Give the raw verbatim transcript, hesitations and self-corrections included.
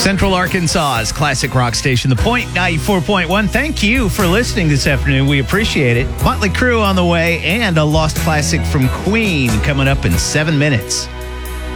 Central Arkansas's classic rock station, The Point ninety-four point one. Thank you for listening this afternoon. We appreciate it. Motley Crue on the way and a lost classic from Queen coming up in seven minutes.